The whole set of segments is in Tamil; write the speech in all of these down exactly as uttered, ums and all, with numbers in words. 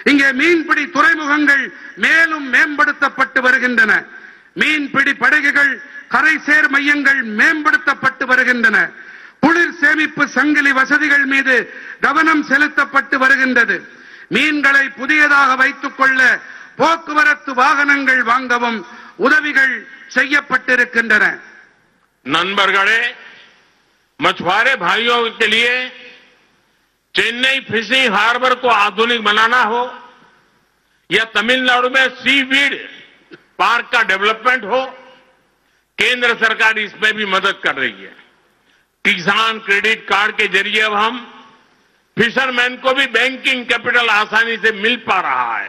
இங்கே மீன்பிடி துறைமுகங்கள் மேலும் மேம்படுத்தப்பட்டு வருகின்றன. மீன்பிடி படகுகள், கரை சேர் மையங்கள் மேம்படுத்தப்பட்டு வருகின்றன. குளிர் சேமிப்பு சங்கிலி வசதிகள் மீது கவனம் செலுத்தப்பட்டு வருகின்றது. மீன்களை புதியதாக வைத்துக் கொள்ள போக்குவரத்து வாகனங்கள் வாங்கவும் உதவிகள் செய்யப்பட்டிருக்கின்றன. नंबरगढ़े मछुआरे भाइयों के लिए चेन्नई फिशिंग हार्बर को आधुनिक बनाना हो या तमिलनाडु में सी वीड पार्क का डेवलपमेंट हो, केंद्र सरकार इसमें भी मदद कर रही है. किसान क्रेडिट कार्ड के जरिए अब हम फिशरमैन को भी बैंकिंग कैपिटल आसानी से मिल पा रहा है.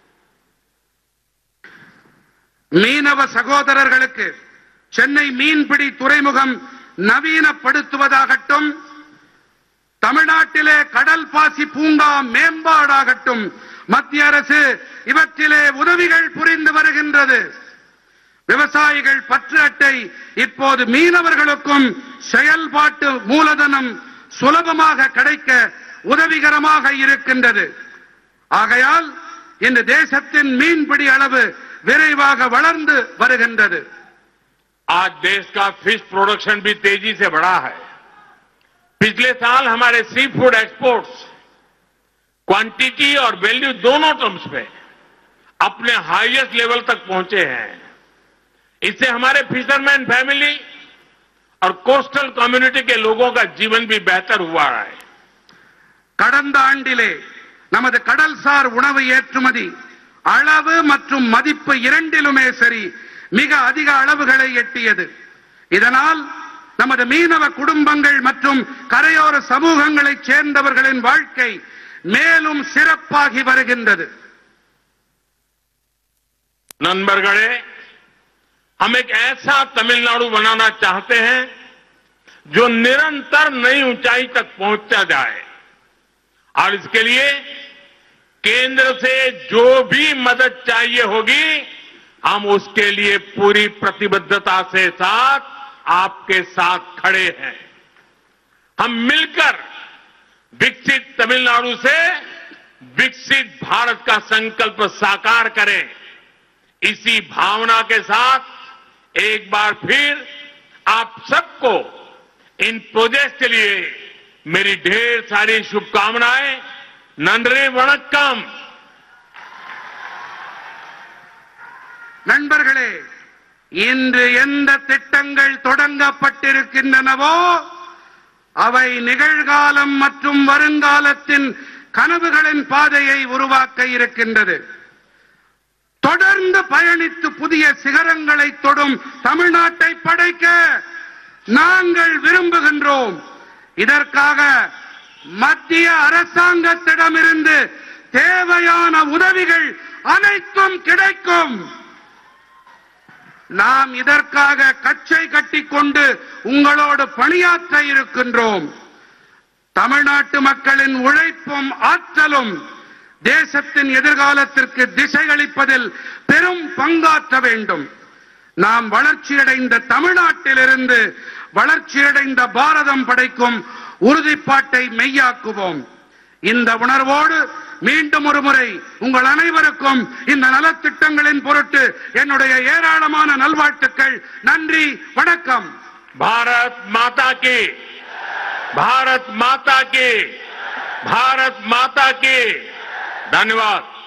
மீனவ சகோதரர்களுக்கு சென்னை மீன்பிடி துறைமுகம் நவீனப்படுத்துவதாகட்டும், தமிழ்நாட்டிலே கடல் பாசி பூங்கா மேம்பாடாகட்டும், மத்திய அரசு இவற்றிலே உதவிகள் புரிந்து வருகின்றது. விவசாயிகள் பற்று அட்டை இப்போது மீனவர்களுக்கும் செயல்பாட்டு மூலதனம் சுலபமாக கிடைக்க உதவிகரமாக இருக்கின்றது. ஆகையால் இந்த தேசத்தின் மீன்பிடி அளவு விரைவாக வளர்ந்து வருகின்றது. आज देश का फिश प्रोडक्शन भी तेजी से बढ़ा है. पिछले साल हमारे सी फूड एक्सपोर्ट्स क्वांटिटी और वैल्यू दोनों टर्म्स में अपने हाईएस्ट लेवल तक पहुंचे हैं. इससे हमारे फिशरमैन फैमिली और कोस्टल कम्युनिटी के लोगों का जीवन भी बेहतर हुआ है. கடந்த ஆண்டிலே நமது கடல்சார் உணவு ஏற்றுமதி அளவு மற்றும் மதிப்பு இரண்டிலுமே சரி மிக அதிக அளவுகளை எட்டியது. இதனால் நமது மீனவ குடும்பங்கள் மற்றும் கரையோர சமூகங்களைச் சேர்ந்தவர்களின் வாழ்க்கை மேலும் சிறப்பாகி வருகின்றது. नंबरगढ़े हम एक ऐसा तमिलनाडु बनाना चाहते हैं जो निरंतर नई ऊंचाई तक पहुंचता जाए और इसके लिए केंद्र से जो भी मदद चाहिए होगी हम उसके लिए पूरी प्रतिबद्धता से साथ आपके साथ खड़े हैं. हम मिलकर विकसित तमिलनाडु से विकसित भारत का संकल्प साकार करें. इसी भावना के साथ एक बार फिर आप सबको इन प्रोजेक्ट के लिए मेरी ढेर सारी शुभकामनाएं. नंदरी वणक्कम. நண்பர்களே, இன்று எந்த திட்டங்கள் தொடங்கப்பட்டிருக்கின்றனவோ அவை நிகழ்காலம் மற்றும் வருங்காலத்தின் கனவுகளின் பாதையை உருவாக்க இருக்கின்றது. தொடர்ந்து பயணித்து புதிய சிகரங்களை தொடும் தமிழ்நாட்டை படைக்க நாங்கள் விரும்புகின்றோம். இதற்காக மத்திய அரசாங்கத்திடமிருந்து தேவையான உதவிகள் அனைத்தும் கிடைக்கும். நாம் இதற்காக கச்சை கட்டிக்கொண்டு உங்களோடு பணியாற்ற இருக்கின்றோம். தமிழ்நாட்டு மக்களின் உழைப்பும் ஆற்றலும் தேசத்தின் எதிர்காலத்திற்கு திசையளிப்பதில் பெரும் பங்காற்ற வேண்டும். நாம் வளர்ச்சியடைந்த தமிழ்நாட்டிலிருந்து வளர்ச்சியடைந்த பாரதம் படைக்கும் உறுதிப்பாட்டை மெய்யாக்குவோம். இந்த உணர்வோடு மீண்டும் ஒரு முறை உங்கள் அனைவருக்கும் இந்த நலத்திட்டங்களின் பொருட்டு என்னுடைய ஏராளமான நல்வாழ்த்துக்கள். நன்றி, வணக்கம். भारत माता की, भारत माता की, भारत माता की. धन्यवाद.